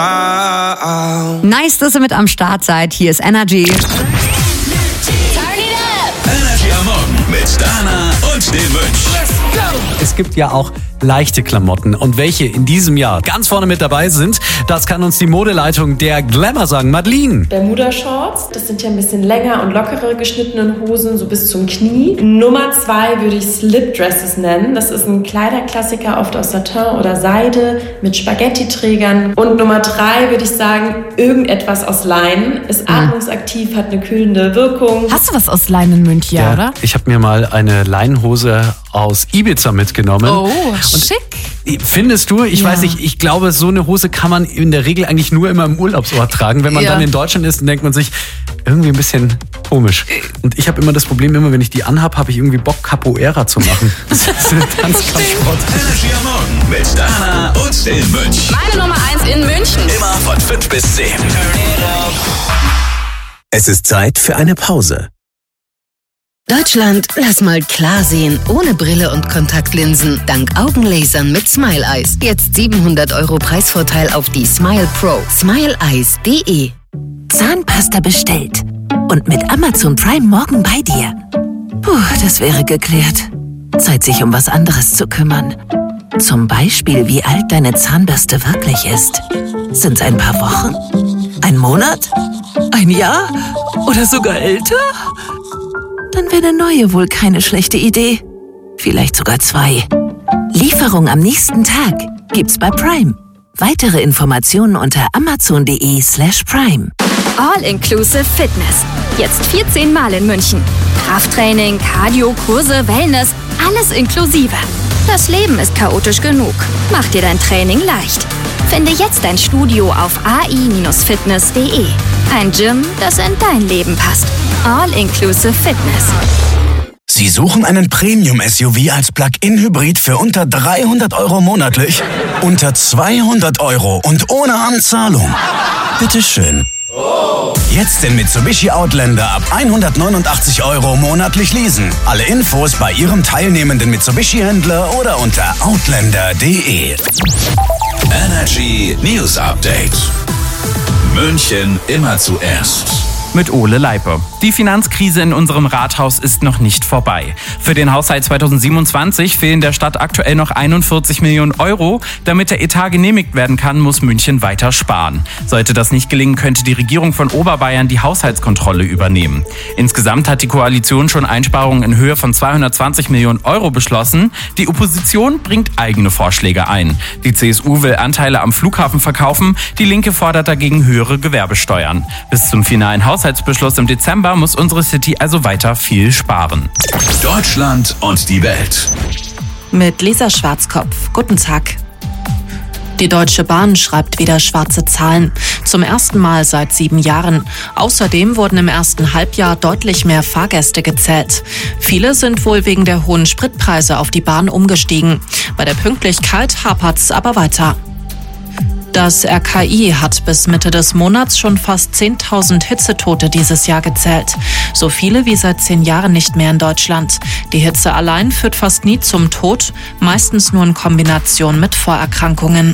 Nice, dass ihr mit am Start seid. Hier ist Energy. Energy am Morgen mit Dana und dem Mönch. Es gibt ja auch leichte Klamotten. Und welche in diesem Jahr ganz vorne mit dabei sind, das kann uns die Modeleitung der Glamour sagen. Madeline. Bermuda-Shorts, das sind ja ein bisschen länger und lockere geschnittene Hosen, so bis zum Knie. Nummer 2 würde ich Slip-Dresses nennen. Das ist ein Kleiderklassiker, oft aus Satin oder Seide mit Spaghetti-Trägern. Und Nummer 3 würde ich sagen, irgendetwas aus Leinen. Ist atmungsaktiv, hat eine kühlende Wirkung. Hast du was aus Leinen, Mönch, ja, oder? Ich habe mir mal eine Leinenhose aus Ibiza mitgenommen. Oh, schick. Findest du? Ich weiß nicht, ich glaube, so eine Hose kann man in der Regel eigentlich nur immer im Urlaubsort tragen. Wenn man dann in Deutschland ist, dann denkt man sich, irgendwie ein bisschen komisch. Und ich habe immer das Problem, wenn ich die anhab, habe ich irgendwie Bock, Capoeira zu machen. Das ist ein Tanzkampfsport. Energy am Morgen mit Dana und dem Mönch. Meine Nummer 1 in München. Immer von 5 bis 10. Es ist Zeit für eine Pause. Deutschland, lass mal klar sehen, ohne Brille und Kontaktlinsen. Dank Augenlasern mit Smile Eyes. Jetzt 700 € Preisvorteil auf die Smile Pro. SmileEyes.de. Zahnpasta bestellt. Und mit Amazon Prime morgen bei dir. Puh, das wäre geklärt. Zeit, sich um was anderes zu kümmern. Zum Beispiel, wie alt deine Zahnbürste wirklich ist. Sind's ein paar Wochen? Ein Monat? Ein Jahr? Oder sogar älter? Dann wäre eine neue wohl keine schlechte Idee. Vielleicht sogar 2. Lieferung am nächsten Tag gibt's bei Prime. Weitere Informationen unter amazon.de/prime. All-Inclusive Fitness. Jetzt 14 Mal in München. Krafttraining, Cardio, Kurse, Wellness, alles inklusive. Das Leben ist chaotisch genug. Mach dir dein Training leicht. Finde jetzt dein Studio auf ai-fitness.de. Ein Gym, das in dein Leben passt. All-Inclusive Fitness. Sie suchen einen Premium-SUV als Plug-in-Hybrid für unter 300 € monatlich? Unter 200 € und ohne Anzahlung? Bitteschön. Jetzt den Mitsubishi Outlander ab 189 € monatlich leasen. Alle Infos bei Ihrem teilnehmenden Mitsubishi-Händler oder unter outlander.de. Energy News Update. München immer zuerst. Mit Ole Leipe. Die Finanzkrise in unserem Rathaus ist noch nicht vorbei. Für den Haushalt 2027 fehlen der Stadt aktuell noch 41 Millionen €. Damit der Etat genehmigt werden kann, muss München weiter sparen. Sollte das nicht gelingen, könnte die Regierung von Oberbayern die Haushaltskontrolle übernehmen. Insgesamt hat die Koalition schon Einsparungen in Höhe von 220 Millionen € beschlossen. Die Opposition bringt eigene Vorschläge ein. Die CSU will Anteile am Flughafen verkaufen, die Linke fordert dagegen höhere Gewerbesteuern. Bis zum finalen Haushaltsbeschluss im Dezember muss unsere City also weiter viel sparen. Deutschland und die Welt. Mit Lisa Schwarzkopf. Guten Tag. Die Deutsche Bahn schreibt wieder schwarze Zahlen. Zum ersten Mal seit 7 Jahren. Außerdem wurden im ersten Halbjahr deutlich mehr Fahrgäste gezählt. Viele sind wohl wegen der hohen Spritpreise auf die Bahn umgestiegen. Bei der Pünktlichkeit hapert's aber weiter. Das RKI hat bis Mitte des Monats schon fast 10.000 Hitzetote dieses Jahr gezählt. So viele wie seit 10 Jahren nicht mehr in Deutschland. Die Hitze allein führt fast nie zum Tod, meistens nur in Kombination mit Vorerkrankungen.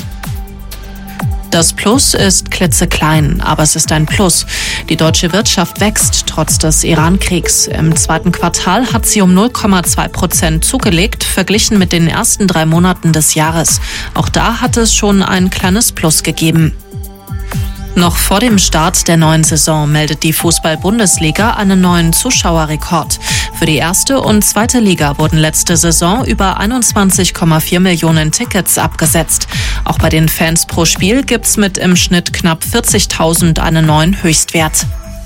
Das Plus ist klitzeklein, aber es ist ein Plus. Die deutsche Wirtschaft wächst trotz des Iran-Kriegs. Im zweiten Quartal hat sie um 0,2% zugelegt, verglichen mit den ersten 3 Monaten des Jahres. Auch da hat es schon ein kleines Plus gegeben. Noch vor dem Start der neuen Saison meldet die Fußball-Bundesliga einen neuen Zuschauerrekord. Für die erste und zweite Liga wurden letzte Saison über 21,4 Millionen Tickets abgesetzt. Auch bei den Fans pro Spiel gibt's mit im Schnitt knapp 40.000 einen neuen Höchstwert.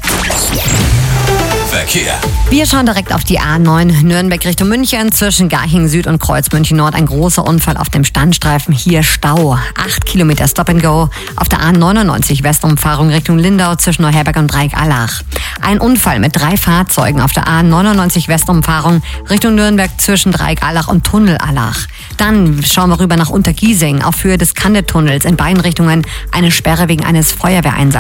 Verkehr. Wir schauen direkt auf die A9 Nürnberg Richtung München. Zwischen Garching Süd und Kreuz München Nord ein großer Unfall auf dem Standstreifen. Hier Stau. 8 Kilometer Stop and Go. Auf der A99 Westumfahrung Richtung Lindau zwischen Neuherberg und Dreieck-Allach. Ein Unfall mit 3 Fahrzeugen auf der A99 Westumfahrung Richtung Nürnberg zwischen Dreieck-Allach und Tunnel-Allach. Dann schauen wir rüber nach Untergiesing. Auf Höhe des Kandetunnels in beiden Richtungen eine Sperre wegen eines Feuerwehreinsatzes.